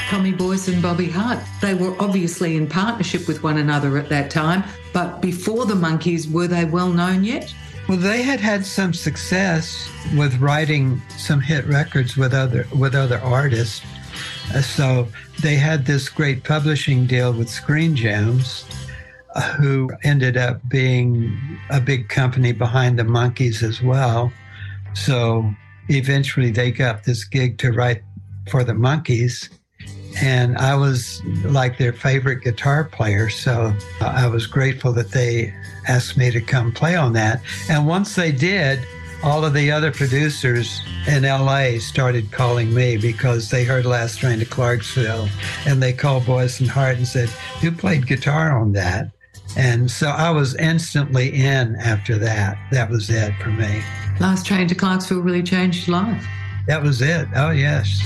Tommy Boyce and Bobby Hart. They were obviously in partnership with one another at that time, but before the Monkees, were they well known yet? Well, they had had some success with writing some hit records with other artists. So they had this great publishing deal with Screen Gems, who ended up being a big company behind the Monkees as well. So eventually they got this gig to write for the Monkees, and I was like their favorite guitar player. So I was grateful that they asked me to come play on that. And once they did, all of the other producers in LA started calling me because they heard Last Train to Clarksville, and they called Boyce and Hart and said, "Who played guitar on that?" And so I was instantly in after that. That was it for me. Last Train to Clarksville really changed your life. That was it. Oh, yes.